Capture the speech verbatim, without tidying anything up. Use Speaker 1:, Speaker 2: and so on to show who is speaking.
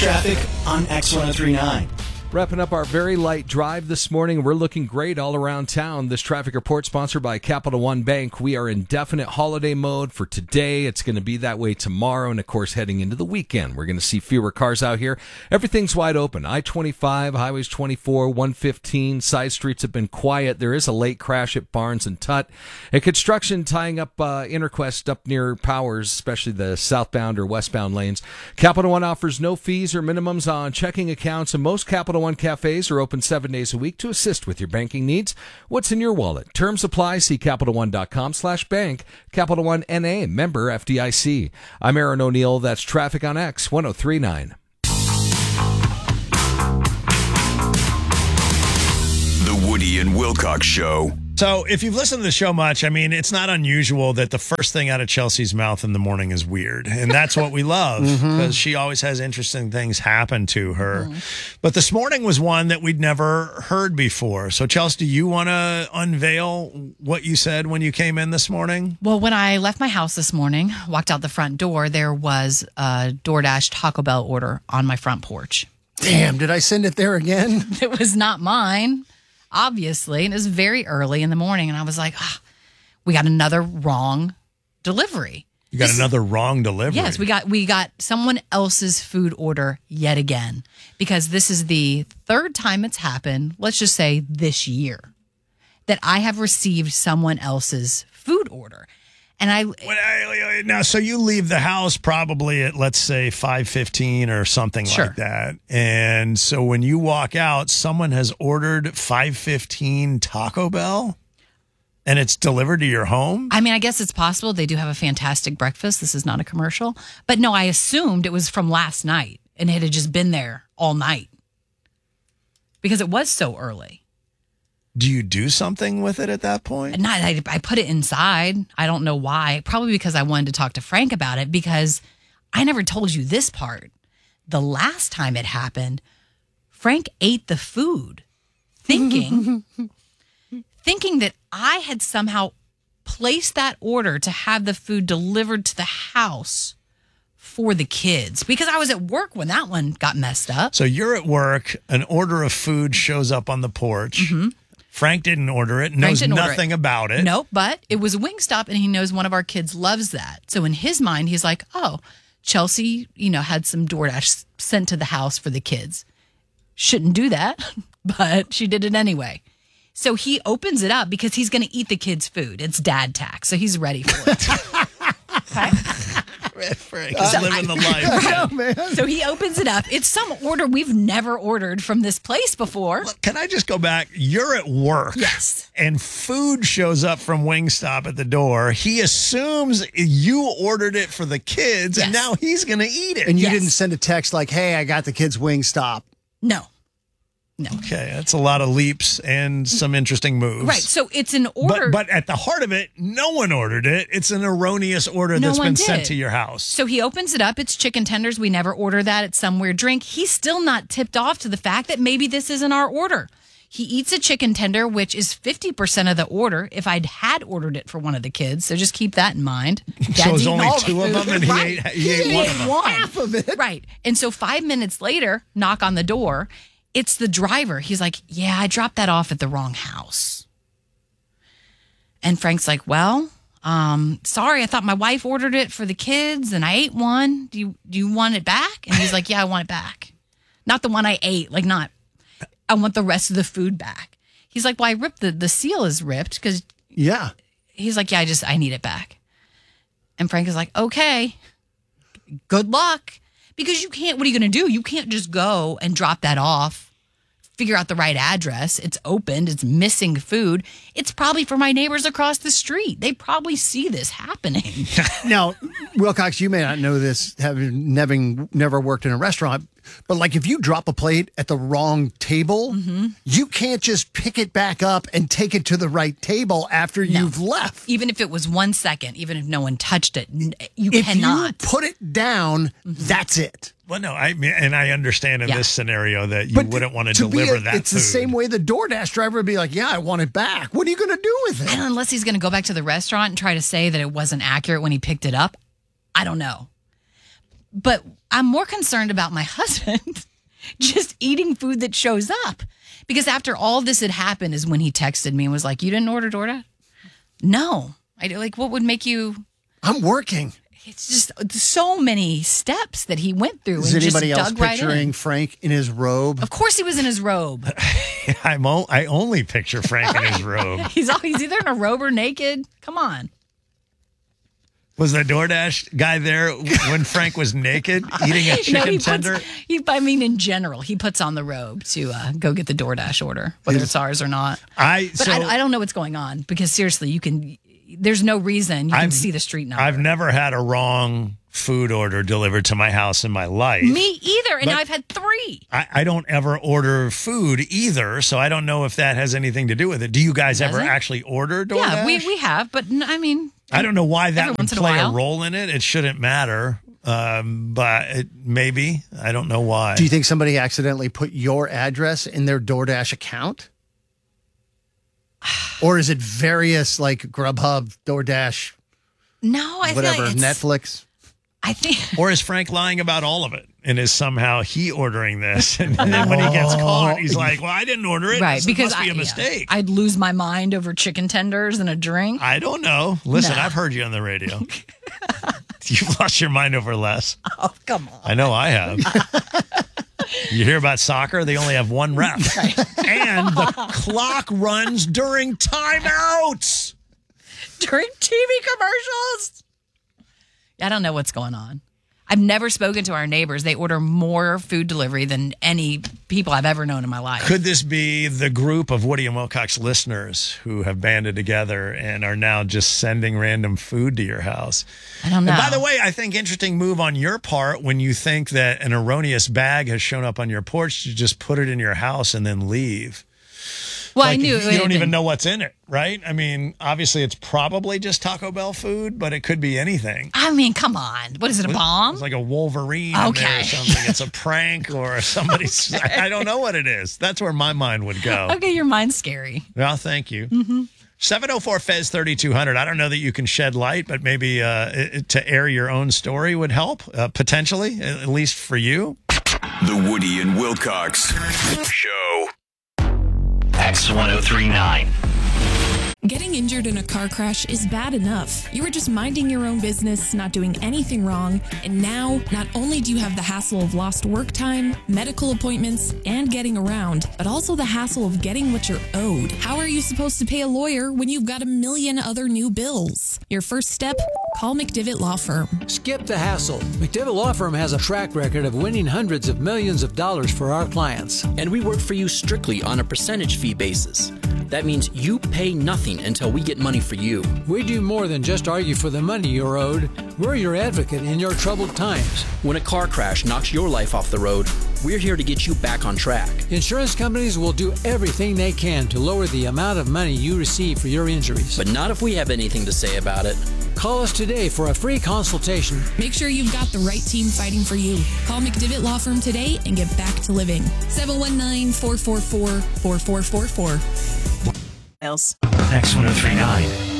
Speaker 1: Traffic on X ten thirty-nine.
Speaker 2: Wrapping up our very light drive this morning. We're looking great all around town. This traffic report sponsored by Capital One Bank. We are in definite holiday mode for today. It's going to be that way tomorrow. And, of course, heading into the weekend, we're going to see fewer cars out here. Everything's wide open. I twenty-five, Highways twenty-four, one fifteen. Side streets have been quiet. There is a late crash at Barnes and Tutt. And construction tying up uh, Interquest up near Powers, especially the southbound or westbound lanes. Capital One offers no fees or minimums on checking accounts, and most Capital One cafes are open seven days a week to assist with your banking needs. What's in your wallet? Terms apply. See CapitalOne.com slash bank. Capital One N A, member F D I C. I'm Aaron O'Neill. That's Traffic on X ten thirty-nine.
Speaker 3: The Woody and Wilcox Show.
Speaker 4: So if you've listened to the show much, I mean, it's not unusual that the first thing out of Chelsea's mouth in the morning is weird. And that's what we love because mm-hmm. she always has interesting things happen to her. Mm-hmm. But this morning was one that we'd never heard before. So, Chelsea, do you want to unveil what you said when you came in this morning?
Speaker 5: Well, when I left my house this morning, walked out the front door, there was a DoorDash Taco Bell order on my front porch.
Speaker 6: Damn, did I send it there again?
Speaker 5: It was not mine. Obviously, and it was very early in the morning, and I was like, ah, we got another wrong delivery.
Speaker 4: You got
Speaker 5: this,
Speaker 4: another wrong delivery?
Speaker 5: Yes, we got we got someone else's food order yet again, because this is the third time it's happened, let's just say this year, that I have received someone else's food order. And I,
Speaker 4: I now, so you leave the house probably at, let's say, five fifteen or something
Speaker 5: sure.
Speaker 4: like that. And so when you walk out, someone has ordered five fifteen Taco Bell and it's delivered to your home?
Speaker 5: I mean, I guess it's possible. They do have a fantastic breakfast. This is not a commercial. But no, I assumed it was from last night and it had just been there all night because it was so early.
Speaker 4: Do you do something with it at that point?
Speaker 5: Not, I, I put it inside. I don't know why. Probably because I wanted to talk to Frank about it, because I never told you this part. The last time it happened, Frank ate the food thinking, thinking that I had somehow placed that order to have the food delivered to the house for the kids, because I was at work when that one got messed up.
Speaker 4: So you're at work, an order of food shows up on the porch. Mm-hmm. Frank didn't order it, knows nothing
Speaker 5: it.
Speaker 4: about it.
Speaker 5: No, but it was Wingstop, and he knows one of our kids loves that. So in his mind, he's like, oh, Chelsea, you know, had some DoorDash sent to the house for the kids. Shouldn't do that, but she did it anyway. So he opens it up because he's going to eat the kids' food. It's dad tax, so he's ready for it. Okay.
Speaker 4: Frank is uh, living the life.
Speaker 6: Oh, man.
Speaker 5: So he opens it up. It's some order we've never ordered from this place before.
Speaker 4: Look, can I just go back? You're at work.
Speaker 5: Yes.
Speaker 4: And food shows up from Wingstop at the door. He assumes you ordered it for the kids, yes. and now he's going to eat it.
Speaker 6: And you
Speaker 5: yes.
Speaker 6: didn't send a text like, hey, I got the kids' Wingstop.
Speaker 5: No. No.
Speaker 4: Okay, that's a lot of leaps and some interesting moves.
Speaker 5: Right, so it's an order.
Speaker 4: But, but at the heart of it, no one ordered it. It's an erroneous order
Speaker 5: no
Speaker 4: that's been
Speaker 5: did.
Speaker 4: sent to your house.
Speaker 5: So he opens it up. It's chicken tenders. We never order that. It's some weird drink. He's still not tipped off to the fact that maybe this isn't our order. He eats a chicken tender, which is fifty percent of the order if I'd had ordered it for one of the kids. So just keep that in mind. Dad's
Speaker 4: so it's only
Speaker 5: all
Speaker 4: two
Speaker 5: the
Speaker 4: of them, and he
Speaker 5: right.
Speaker 4: ate, he ate
Speaker 5: he
Speaker 4: one
Speaker 5: ate
Speaker 4: of them.
Speaker 5: One.
Speaker 6: Half of it.
Speaker 5: Right. And so five minutes later, knock on the door. It's the driver. He's like, yeah, I dropped that off at the wrong house. And Frank's like, well, um, sorry, I thought my wife ordered it for the kids and I ate one. Do you do you want it back? And he's like, yeah, I want it back. Not the one I ate. Like, not, I want the rest of the food back. He's like, well, I ripped the, the seal is ripped because.
Speaker 6: Yeah.
Speaker 5: He's like, yeah, I just, I need it back. And Frank is like, okay, good luck. Because you can't, what are you going to do? You can't just go and drop that off, figure out the right address. It's opened. It's missing food. It's probably for my neighbors across the street. They probably see this happening.
Speaker 6: Now, Wilcox, you may not know this, having never, never worked in a restaurant, but like if you drop a plate at the wrong table, mm-hmm. you can't just pick it back up and take it to the right table after
Speaker 5: no.
Speaker 6: you've left.
Speaker 5: Even if it was one second, even if no one touched it, you
Speaker 6: if
Speaker 5: cannot.
Speaker 6: If you put it down, mm-hmm. that's it.
Speaker 4: Well, no, I mean, and I understand in
Speaker 5: yeah.
Speaker 4: this scenario that you
Speaker 6: but
Speaker 4: wouldn't want to,
Speaker 6: to
Speaker 4: deliver
Speaker 6: a,
Speaker 4: that
Speaker 6: it's
Speaker 4: food.
Speaker 6: the same way the DoorDash driver would be like, yeah, I want it back. What are you going to do with it?
Speaker 5: I don't know, unless he's going to go back to the restaurant and try to say that it wasn't accurate when he picked it up. I don't know. But I'm more concerned about my husband just eating food that shows up. Because after all this had happened is when he texted me and was like, you didn't order DoorDash? No. I like, what would make you?
Speaker 6: I'm working.
Speaker 5: It's just so many steps that he went through.
Speaker 6: Is
Speaker 5: and
Speaker 6: anybody
Speaker 5: just
Speaker 6: else
Speaker 5: dug right
Speaker 6: picturing
Speaker 5: in.
Speaker 6: Frank in his robe?
Speaker 5: Of course he was in his robe.
Speaker 4: I'm o- I only picture Frank in his robe.
Speaker 5: He's all, he's either in a robe or naked. Come on.
Speaker 4: Was the DoorDash guy there when Frank was naked eating a chicken
Speaker 5: No, he
Speaker 4: tender?
Speaker 5: Puts, he, I mean, in general, he puts on the robe to uh, go get the DoorDash order, whether it's ours or not.
Speaker 4: I
Speaker 5: But
Speaker 4: so
Speaker 5: I, I don't know what's going on because seriously, you can. There's no reason you can
Speaker 4: I've-
Speaker 5: see the street number.
Speaker 4: I've never had a wrong food order delivered to my house in my life.
Speaker 5: Me either, and
Speaker 4: But-
Speaker 5: I've had three.
Speaker 4: I, I don't ever order food either, so I don't know if that has anything to do with it. Do you guys ever
Speaker 5: Does it?
Speaker 4: actually order DoorDash?
Speaker 5: Yeah, we we have, but n- I mean,
Speaker 4: I don't know why that
Speaker 5: every
Speaker 4: would
Speaker 5: once in a
Speaker 4: play a
Speaker 5: while.
Speaker 4: role in it. It shouldn't matter, um, but it, maybe. I don't know why.
Speaker 6: Do you think somebody accidentally put your address in their DoorDash account? Or is it various like Grubhub, DoorDash,
Speaker 5: no, I
Speaker 6: whatever,
Speaker 5: feel like it's,
Speaker 6: Netflix?
Speaker 5: I think
Speaker 4: Or is Frank lying about all of it? And is somehow he ordering this? And then when he gets caught, he's like, well, I didn't order it.
Speaker 5: right
Speaker 4: This
Speaker 5: because
Speaker 4: must be
Speaker 5: I,
Speaker 4: a mistake.
Speaker 5: Yeah, I'd lose my mind over chicken tenders and a drink.
Speaker 4: I don't know. Listen,
Speaker 5: No.
Speaker 4: I've heard you on the radio. You've lost your mind over less.
Speaker 5: Oh, come on.
Speaker 4: I know I have. You hear about soccer? They only have one ref. And the clock runs during timeouts.
Speaker 5: During T V commercials. I don't know what's going on. I've never spoken to our neighbors. They order more food delivery than any people I've ever known in my life.
Speaker 4: Could this be the group of Woody and Wilcox listeners who have banded together and are now just sending random food to your house?
Speaker 5: I don't know.
Speaker 4: And by the way, I think interesting move on your part when you think that an erroneous bag has shown up on your porch to just put it in your house and then leave.
Speaker 5: well,
Speaker 4: Like,
Speaker 5: I knew
Speaker 4: you don't even know what's in it, right? I mean, obviously it's probably just Taco Bell food, but it could be anything.
Speaker 5: I mean, come on. What is it, a bomb?
Speaker 4: It's like a Wolverine in there or
Speaker 5: Okay.
Speaker 4: something. It's a prank or somebody's. I don't know what it is. That's where my mind would go.
Speaker 5: Okay, your mind's scary.
Speaker 4: Well, thank you. Mm-hmm. seven oh four F E Z thirty-two hundred. I don't know that you can shed light, but maybe uh, it, to air your own story would help, uh, potentially, at least for you.
Speaker 3: The Woody and Wilcox Show.
Speaker 1: X ten thirty-nine.
Speaker 7: Getting injured in a car crash is bad enough. You were just minding your own business, not doing anything wrong, and now not only do you have the hassle of lost work time, medical appointments, and getting around, but also the hassle of getting what you're owed. How are you supposed to pay a lawyer when you've got a million other new bills? Your first step? Call McDivitt Law Firm.
Speaker 8: Skip the hassle. McDivitt Law Firm has a track record of winning hundreds of millions of dollars for our clients.
Speaker 9: And we work for you strictly on a percentage fee basis. That means you pay nothing until we get money for you.
Speaker 8: We do more than just argue for the money you're owed. We're your advocate in your troubled times.
Speaker 9: When a car crash knocks your life off the road, we're here to get you back on track.
Speaker 8: Insurance companies will do everything they can to lower the amount of money you receive for your injuries.
Speaker 9: But not if we have anything to say about it.
Speaker 8: Call us today for a free consultation.
Speaker 7: Make sure you've got the right team fighting for you. Call McDivitt Law Firm today and get back to living. seven one nine, four four four, four four four four.
Speaker 1: X ten thirty-nine.